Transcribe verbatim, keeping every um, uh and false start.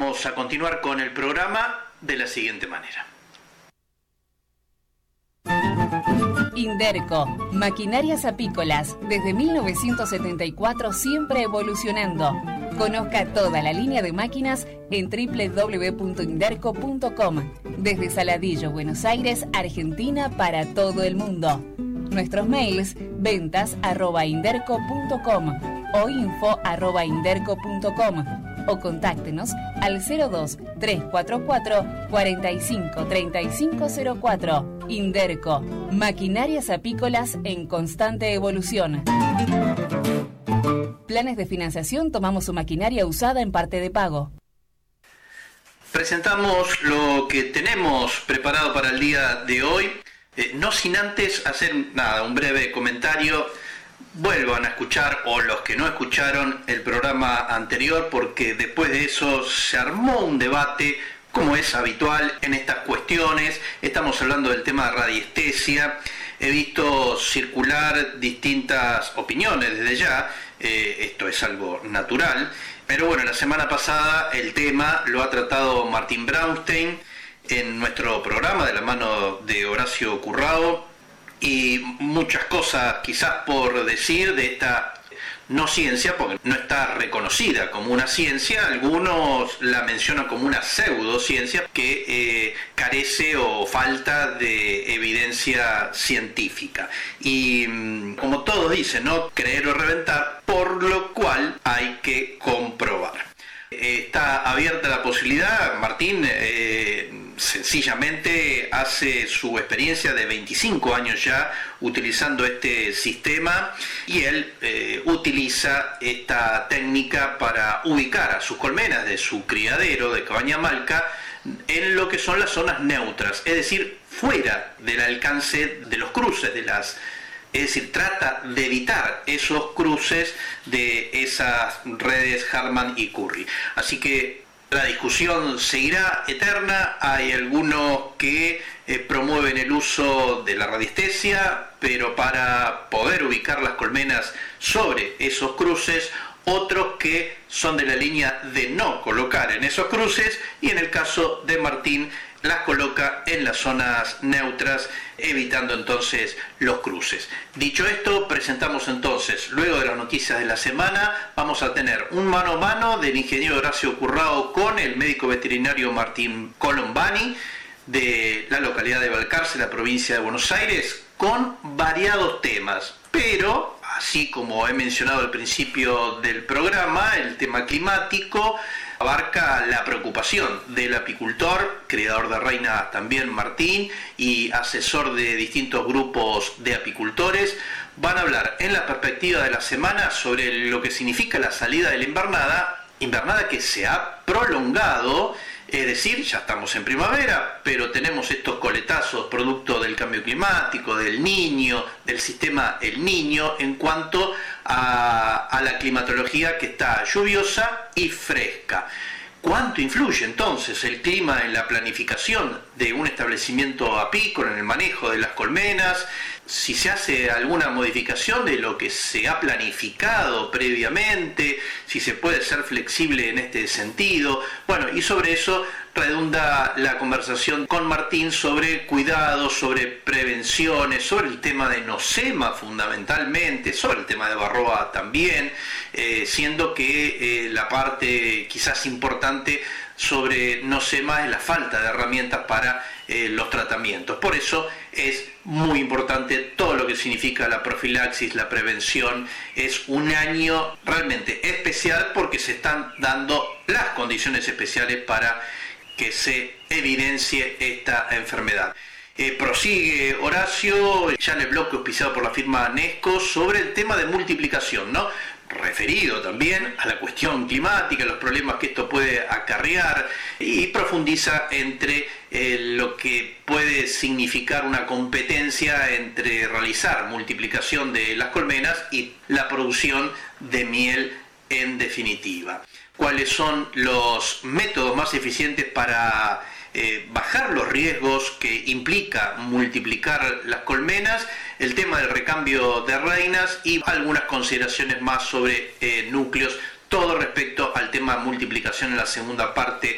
Vamos a continuar con el programa de la siguiente manera. Inderco, maquinarias apícolas, desde mil novecientos setenta y cuatro siempre evolucionando. Conozca toda la línea de máquinas en doble u doble u doble u punto inderco punto com. Desde Saladillo, Buenos Aires, Argentina, para todo el mundo. Nuestros mails, ventas arroba inderco punto com o info arroba inderco punto com, o contáctenos al cero dos, tres cuatro cuatro, cuatro cinco, tres cinco cero cuatro. Inderco, maquinarias apícolas en constante evolución. Planes de financiación, tomamos su maquinaria usada en parte de pago. Presentamos lo que tenemos preparado para el día de hoy, eh, no sin antes hacer nada, un breve comentario. Vuelvan a escuchar, o los que no escucharon el programa anterior, porque después de eso se armó un debate, como es habitual en estas cuestiones. Estamos hablando del tema de radiestesia. He visto circular distintas opiniones desde ya, eh, esto es algo natural, pero bueno, la semana pasada el tema lo ha tratado Martín Braunstein en nuestro programa de la mano de Horacio Currao, y muchas cosas quizás por decir de esta no ciencia, porque no está reconocida como una ciencia. Algunos la mencionan como una pseudociencia que eh, carece o falta de evidencia científica. Y como todos dicen, ¿no? Creer o reventar, por lo cual hay que comprobar. Está abierta la posibilidad. Martín eh, sencillamente hace su experiencia de veinticinco años ya utilizando este sistema, y él eh, utiliza esta técnica para ubicar a sus colmenas de su criadero de Cabaña Malca en lo que son las zonas neutras, es decir, fuera del alcance de los cruces de las... Es decir, trata de evitar esos cruces de esas redes Hartmann y Curry. Así que la discusión seguirá eterna. Hay algunos que eh, promueven el uso de la radiestesia, pero para poder ubicar las colmenas sobre esos cruces. Otros que son de la línea de no colocar en esos cruces, y en el caso de Martín las coloca en las zonas neutras, evitando entonces los cruces. Dicho esto, presentamos entonces, luego de las noticias de la semana, vamos a tener un mano a mano del ingeniero Horacio Currao con el médico veterinario Martín Colombani, de la localidad de Balcarce, la provincia de Buenos Aires, con variados temas, pero así como he mencionado al principio del programa, el tema climático abarca la preocupación del apicultor, criador de reinas también Martín, y asesor de distintos grupos de apicultores. Van a hablar en la perspectiva de la semana sobre lo que significa la salida de la invernada, invernada que se ha prolongado. Es decir, ya estamos en primavera, pero tenemos estos coletazos producto del cambio climático, del Niño, del sistema El Niño, en cuanto a, a la climatología que está lluviosa y fresca. ¿Cuánto influye entonces el clima en la planificación de un establecimiento apícola, en el manejo de las colmenas? Si se hace alguna modificación de lo que se ha planificado previamente, si se puede ser flexible en este sentido. Bueno, y sobre eso redunda la conversación con Martín sobre cuidados, sobre prevenciones, sobre el tema de nosema fundamentalmente, sobre el tema de varroa también, eh, siendo que eh, la parte quizás importante sobre nosema es la falta de herramientas para eh, los tratamientos. Por eso es muy importante todo lo que significa la profilaxis, la prevención. Es un año realmente especial porque se están dando las condiciones especiales para que se evidencie esta enfermedad. Eh, prosigue Horacio, ya en el bloque auspiciado por la firma Nesco, sobre el tema de multiplicación, ¿no? Referido también a la cuestión climática, los problemas que esto puede acarrear, y profundiza entre eh, lo que puede significar una competencia entre realizar multiplicación de las colmenas y la producción de miel en definitiva. ¿Cuáles son los métodos más eficientes para eh, bajar los riesgos que implica multiplicar las colmenas? El tema del recambio de reinas y algunas consideraciones más sobre eh, núcleos, todo respecto al tema de multiplicación en la segunda parte